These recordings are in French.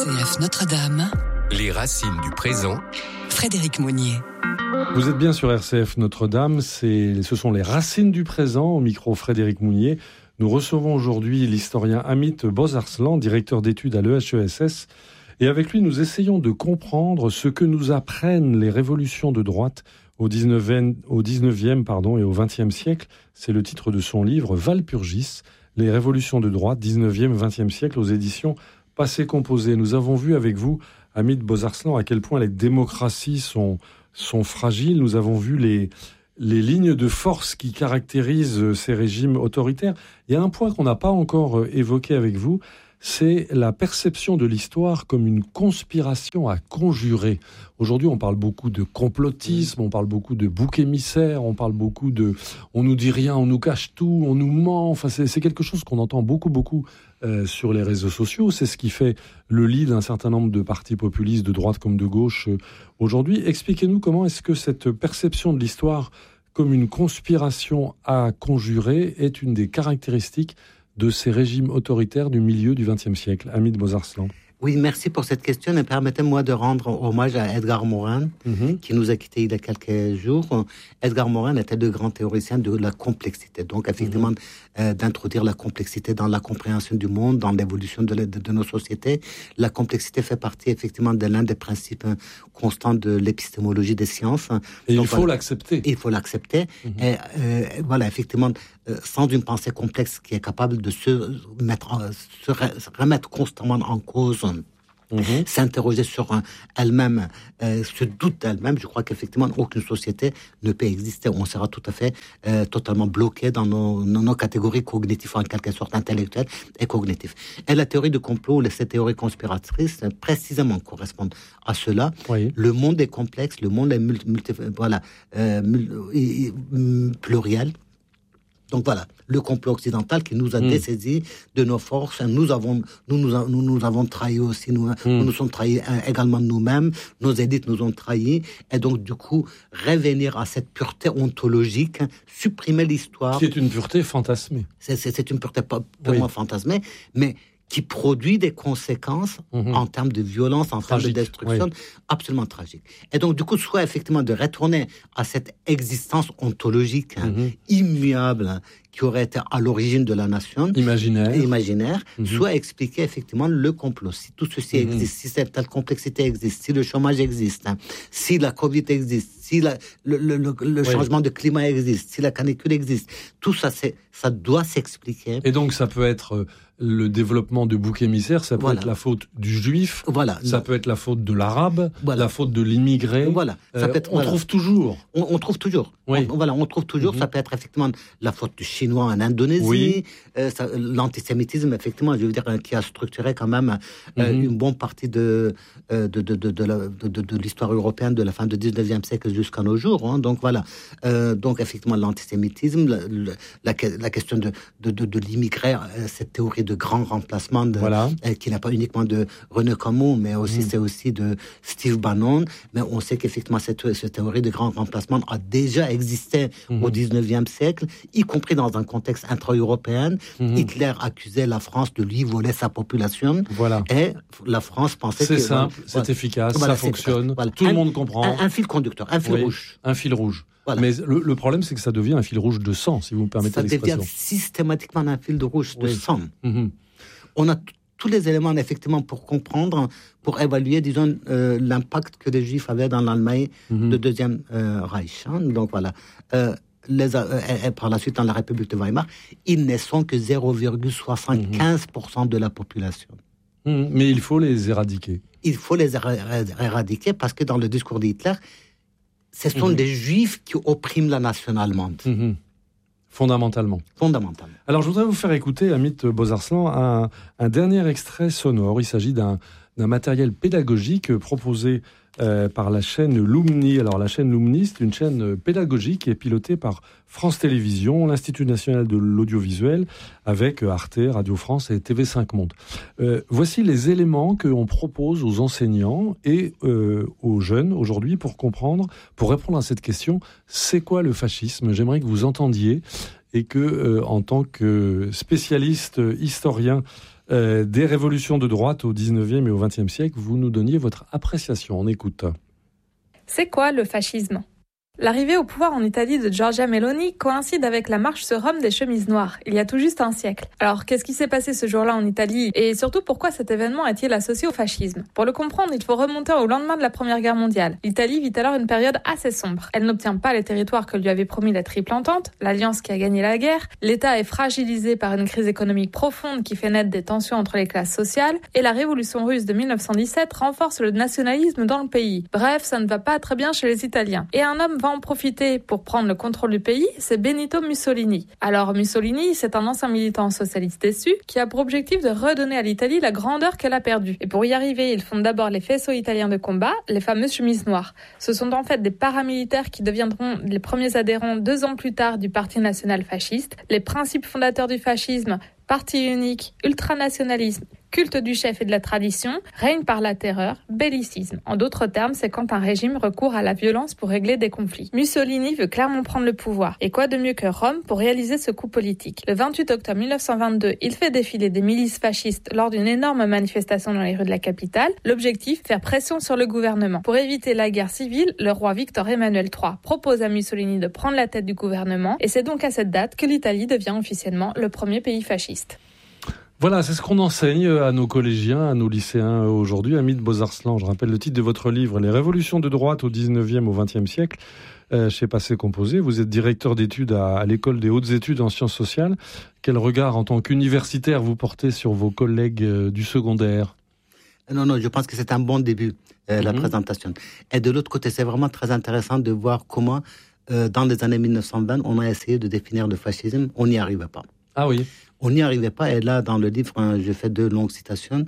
RCF Notre-Dame. Les racines du présent. Frédéric Monnier. Vous êtes bien sur RCF Notre-Dame, ce sont les racines du présent, au micro Frédéric Monnier. Nous recevons aujourd'hui l'historien Amit Bozarslan, directeur d'études à l'EHESS. Et avec lui, nous essayons de comprendre ce que nous apprennent les révolutions de droite au 19e et au 20e siècle. C'est le titre de son livre Walpurgis, les révolutions de droite, 19e, 20e siècle, aux éditions Passé Composé. Nous avons vu avec vous, Amit Bozarslan, à quel point les démocraties sont fragiles. Nous avons vu les lignes de force qui caractérisent ces régimes autoritaires. Il y a un point qu'on n'a pas encore évoqué avec vous, c'est la perception de l'histoire comme une conspiration à conjurer. Aujourd'hui, on parle beaucoup de complotisme, on parle beaucoup de bouc émissaire, on parle beaucoup de « on nous dit rien, on nous cache tout, on nous ment ». Enfin, c'est quelque chose qu'on entend beaucoup sur les réseaux sociaux. C'est ce qui fait le lit d'un certain nombre de partis populistes, de droite comme de gauche, aujourd'hui. Expliquez-nous comment est-ce que cette perception de l'histoire comme une conspiration à conjurer est une des caractéristiques de ces régimes autoritaires du milieu du XXe siècle. Amit Bozarslan. Oui, merci pour cette question et permettez-moi de rendre hommage à Edgar Morin, qui nous a quittés il y a quelques jours. Edgar Morin était le grand théoricien de la complexité. Donc, effectivement, d'introduire la complexité dans la compréhension du monde, dans l'évolution de nos sociétés. La complexité fait partie, effectivement, de l'un des principes constants de l'épistémologie des sciences. Et donc, il faut l'accepter. Il faut l'accepter. Et voilà, effectivement, sans une pensée complexe qui est capable de se remettre constamment en cause, s'interroger sur elle-même, se doute d'elle-même. Je crois qu'effectivement, aucune société ne peut exister. On sera tout à fait totalement bloqué dans nos catégories cognitives, en quelque sorte intellectuelles et cognitives. Et la théorie de complot, ces théories conspiratrices, précisément correspondent à cela. Oui. Le monde est complexe, le monde est pluriel. Donc voilà, le complot occidental qui nous a dessaisis de nos forces. Nous nous avons trahi aussi, nous nous sommes trahis également nous-mêmes. Nos élites nous ont trahis. Et donc du coup, revenir à cette pureté ontologique, supprimer l'histoire. Qui est une pureté fantasmée. C'est une pureté purement fantasmée, mais qui produit des conséquences en termes de violence, en termes de destruction, absolument tragiques. Et donc, du coup, soit effectivement de retourner à cette existence ontologique immuable qui aurait été à l'origine de la nation, imaginaire, soit expliquer effectivement le complot. Si tout ceci existe, si cette telle complexité existe, si le chômage existe, si la Covid existe, si le changement de climat existe, si la canicule existe, tout ça, ça doit s'expliquer. Et donc, ça peut être le développement de boucs émissaires, ça peut être la faute du juif, ça peut être la faute de l'arabe, la faute de l'immigré. On trouve toujours. On trouve toujours. Oui. On trouve toujours. Ça peut être effectivement la faute du chinois en Indonésie, l'antisémitisme, effectivement, je veux dire, qui a structuré quand même une bonne partie de l'histoire européenne de la fin du 19e siècle jusqu'à nos jours. Donc voilà. Donc effectivement, l'antisémitisme, la question de l'immigré, cette théorie de grand remplacement qui n'est pas uniquement de René Camus, mais aussi c'est aussi de Steve Bannon. Mais on sait qu'effectivement cette théorie de grand remplacement a déjà existé au 19e siècle, y compris dans un contexte intra-européen. Hitler accusait la France de lui voler sa population. Et la France pensait que... C'est simple, c'est efficace, ça fonctionne, tout le monde comprend. Un fil conducteur, un fil rouge. Un fil rouge. Mais le problème, c'est que ça devient un fil rouge de sang, si vous me permettez l'expression. Ça devient systématiquement un fil de rouge de sang. On a tous les éléments, effectivement, pour comprendre, pour évaluer, disons, l'impact que les Juifs avaient dans l'Allemagne de Deuxième Reich. Donc voilà. Et par la suite, dans la République de Weimar, ils ne sont que 0,75% de la population. Mais il faut les éradiquer. Il faut les éradiquer parce que dans le discours d'Hitler, ce sont des Juifs qui oppriment la nation allemande. Fondamentalement. Alors, je voudrais vous faire écouter, Amit Bozarslan, un dernier extrait sonore. Il s'agit d'un matériel pédagogique proposé par la chaîne Lumni. Alors, la chaîne Lumni, c'est une chaîne pédagogique qui est pilotée par France Télévisions, l'Institut national de l'audiovisuel, avec Arte, Radio France et TV5 Monde. Voici les éléments qu'on propose aux enseignants et aux jeunes aujourd'hui pour répondre à cette question, c'est quoi le fascisme ? J'aimerais que vous entendiez et que, en tant que spécialiste, historien Des révolutions de droite au 19e et au 20e siècle, vous nous donniez votre appréciation. On écoute. C'est quoi le fascisme ? L'arrivée au pouvoir en Italie de Giorgia Meloni coïncide avec la marche sur Rome des chemises noires, il y a tout juste un siècle. Alors, qu'est-ce qui s'est passé ce jour-là en Italie ? Et surtout, pourquoi cet événement est-il associé au fascisme ? Pour le comprendre, il faut remonter au lendemain de la Première Guerre mondiale. L'Italie vit alors une période assez sombre. Elle n'obtient pas les territoires que lui avait promis la Triple Entente, l'alliance qui a gagné la guerre. L'État est fragilisé par une crise économique profonde qui fait naître des tensions entre les classes sociales. Et la révolution russe de 1917 renforce le nationalisme dans le pays. Bref, ça ne va pas très bien chez les Italiens. Et un homme va en profiter pour prendre le contrôle du pays, c'est Benito Mussolini. Alors Mussolini, c'est un ancien militant socialiste déçu qui a pour objectif de redonner à l'Italie la grandeur qu'elle a perdue. Et pour y arriver, il fonde d'abord les faisceaux italiens de combat, les fameuses chemises noires. Ce sont en fait des paramilitaires qui deviendront les premiers adhérents 2 ans plus tard du Parti national fasciste. Les principes fondateurs du fascisme, parti unique, ultranationalisme, culte du chef et de la tradition, règne par la terreur, bellicisme. En d'autres termes, c'est quand un régime recourt à la violence pour régler des conflits. Mussolini veut clairement prendre le pouvoir. Et quoi de mieux que Rome pour réaliser ce coup politique ? Le 28 octobre 1922, il fait défiler des milices fascistes lors d'une énorme manifestation dans les rues de la capitale. L'objectif, faire pression sur le gouvernement. Pour éviter la guerre civile, le roi Victor Emmanuel III propose à Mussolini de prendre la tête du gouvernement. Et c'est donc à cette date que l'Italie devient officiellement le premier pays fasciste. Voilà, c'est ce qu'on enseigne à nos collégiens, à nos lycéens aujourd'hui. Hamid Bozarslan, je rappelle le titre de votre livre, Les révolutions de droite au 19e au 20e siècle, chez Passé Composé. Vous êtes directeur d'études à l'École des hautes études en sciences sociales. Quel regard en tant qu'universitaire vous portez sur vos collègues du secondaire ? Non, je pense que c'est un bon début, la présentation. Et de l'autre côté, c'est vraiment très intéressant de voir comment, dans les années 1920, on a essayé de définir le fascisme. On n'y arrivait pas. Ah oui. On n'y arrivait pas, et là, dans le livre, je fais 2 longues citations.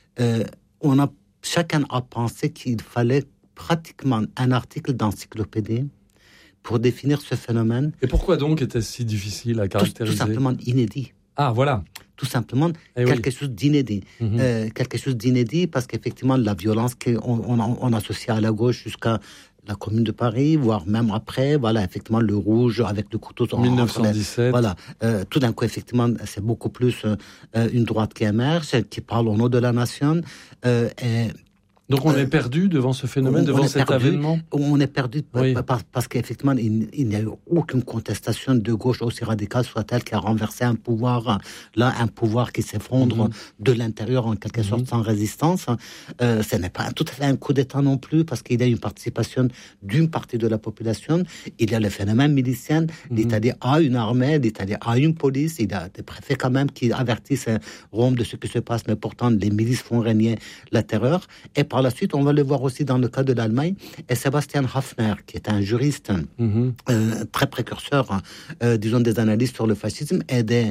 Chacun a pensé qu'il fallait pratiquement un article d'encyclopédie pour définir ce phénomène. Et pourquoi donc était-ce si difficile à caractériser ? Tout simplement inédit. Ah, voilà. Tout simplement, quelque chose d'inédit. Quelque chose d'inédit, parce qu'effectivement, la violence qu'on associe à la gauche jusqu'à la Commune de Paris, voire même après, voilà, effectivement, le rouge avec le couteau. En 1917. Voilà. Tout d'un coup, effectivement, c'est beaucoup plus une droite qui émerge, qui parle au nom de la nation. Donc on est perdu devant ce phénomène, devant cet avènement ? On est perdu parce qu'effectivement, il n'y a eu aucune contestation de gauche aussi radicale soit-elle qui a renversé un pouvoir, un pouvoir qui s'effondre de l'intérieur en quelque sorte sans résistance. Ce n'est pas tout à fait un coup d'État non plus, parce qu'il y a une participation d'une partie de la population. Il y a le phénomène milicien. L'Italie a une armée, l'Italie a une police. Il y a des préfets quand même qui avertissent Rome de ce qui se passe, mais pourtant les milices font régner la terreur. Et par la suite, on va le voir aussi dans le cas de l'Allemagne. Et Sebastian Haffner, qui est un juriste très précurseur, disons, des analyses sur le fascisme et des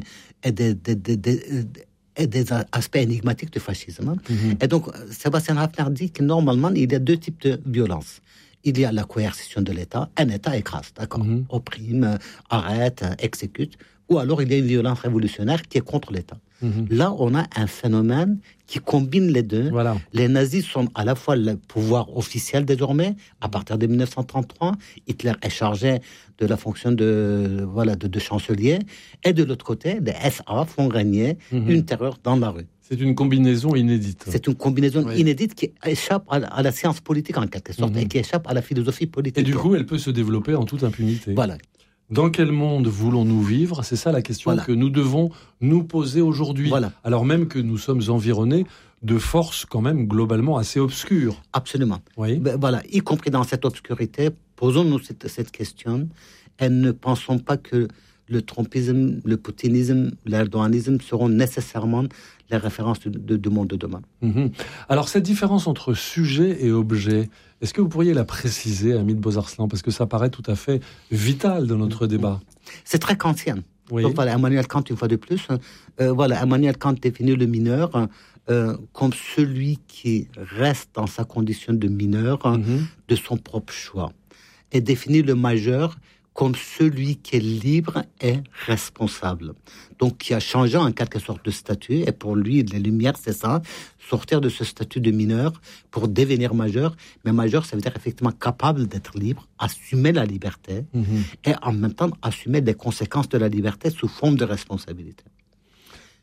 aspects énigmatiques du fascisme. Et donc, Sebastian Haffner dit que normalement, il y a 2 types de violences. Il y a la coercition de l'État. Un État écrase, d'accord, opprime, arrête, exécute. Ou alors, il y a une violence révolutionnaire qui est contre l'État. Là, on a un phénomène qui combine les deux. Voilà. Les nazis sont à la fois le pouvoir officiel désormais, à partir de 1933. Hitler est chargé de la fonction de chancelier. Et de l'autre côté, les SA font régner une terreur dans la rue. C'est une combinaison inédite. C'est une combinaison inédite qui échappe à la science politique en quelque sorte, et qui échappe à la philosophie politique. Et du coup, elle peut se développer en toute impunité. Voilà. Dans quel monde voulons-nous vivre ? C'est ça la question que nous devons nous poser aujourd'hui. Voilà. Alors même que nous sommes environnés de forces quand même globalement assez obscures. Absolument. Oui. Voilà, y compris dans cette obscurité, posons-nous cette question et ne pensons pas que le trumpisme, le poutinisme, l'erdoganisme seront nécessairement les références du monde de demain. Alors cette différence entre sujet et objet, est-ce que vous pourriez la préciser, Hamid Bozarslan, parce que ça paraît tout à fait vital dans notre débat. C'est très kantien. Donc voilà, Emmanuel Kant, une fois de plus, Emmanuel Kant définit le mineur comme celui qui reste dans sa condition de mineur de son propre choix, et définit le majeur comme celui qui est libre et responsable. Donc, qui a changé en quelque sorte de statut. Et pour lui, les Lumières, c'est ça, sortir de ce statut de mineur pour devenir majeur. Mais majeur, ça veut dire effectivement capable d'être libre, assumer la liberté, et en même temps assumer les conséquences de la liberté sous forme de responsabilité.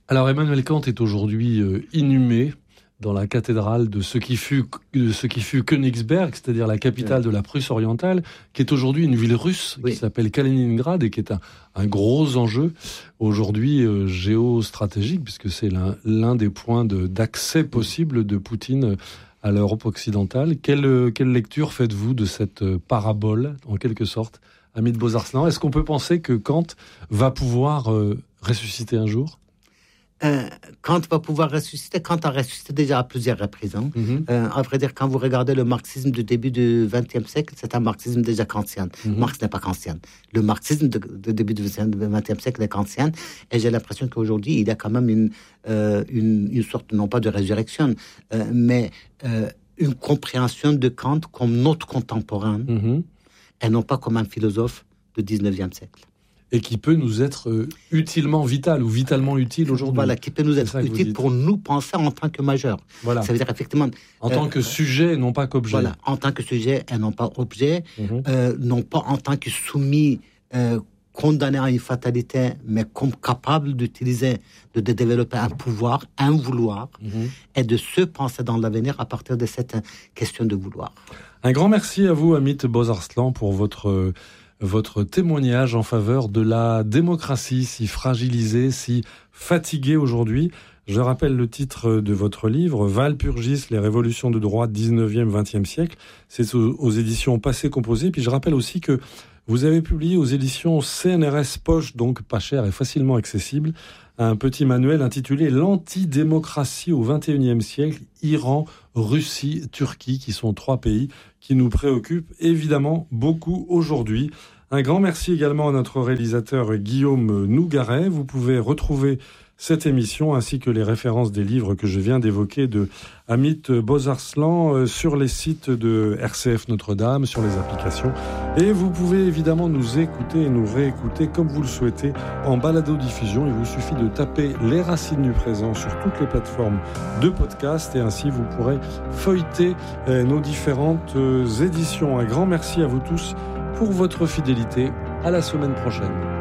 Alors Emmanuel Kant est aujourd'hui inhumé dans la cathédrale de ce qui fut Königsberg, c'est-à-dire la capitale de la Prusse orientale, qui est aujourd'hui une ville russe qui s'appelle Kaliningrad et qui est un gros enjeu aujourd'hui géostratégique, puisque c'est l'un des points d'accès possible de Poutine à l'Europe occidentale. Quelle lecture faites-vous de cette parabole, en quelque sorte, Amit Bozarslan? Est-ce qu'on peut penser que Kant va pouvoir ressusciter un jour? Kant va pouvoir ressusciter. Kant a ressuscité déjà à plusieurs reprises. À vrai dire, quand vous regardez le marxisme du début du XXe siècle, c'est un marxisme déjà kantien. Marx n'est pas kantien. Le marxisme de début du XXe siècle est kantien. Et j'ai l'impression qu'aujourd'hui, il y a quand même une sorte, non pas de résurrection, mais une compréhension de Kant comme notre contemporain, et non pas comme un philosophe du XIXe siècle. Et qui peut nous être utilement vital ou vitalement utile aujourd'hui. Voilà, qui peut nous être utile pour nous penser en tant que majeur. Voilà. Ça veut dire effectivement... En tant que sujet, non pas qu'objet. Voilà, en tant que sujet et non pas objet, non pas en tant que soumis, condamné à une fatalité, mais comme capable d'utiliser, de développer un pouvoir, un vouloir, et de se penser dans l'avenir à partir de cette question de vouloir. Un grand merci à vous, Amit Bozarslan, pour votre témoignage en faveur de la démocratie si fragilisée, si fatiguée aujourd'hui. Je rappelle le titre de votre livre, Walpurgis, les révolutions de droite 19e, 20e siècle. C'est aux éditions Passé Composé. Puis je rappelle aussi que vous avez publié aux éditions CNRS Poche, donc pas cher et facilement accessible, un petit manuel intitulé L'antidémocratie au XXIe siècle, Iran, Russie, Turquie, qui sont 3 pays qui nous préoccupent évidemment beaucoup aujourd'hui. Un grand merci également à notre réalisateur Guillaume Nougaret. Vous pouvez retrouver cette émission ainsi que les références des livres que je viens d'évoquer de Amit Bozarslan sur les sites de RCF Notre-Dame, sur les applications. Et vous pouvez évidemment nous écouter et nous réécouter comme vous le souhaitez en balado-diffusion. Il vous suffit de taper Les Racines du Présent sur toutes les plateformes de podcast et ainsi vous pourrez feuilleter nos différentes éditions. Un grand merci à vous tous pour votre fidélité. À la semaine prochaine.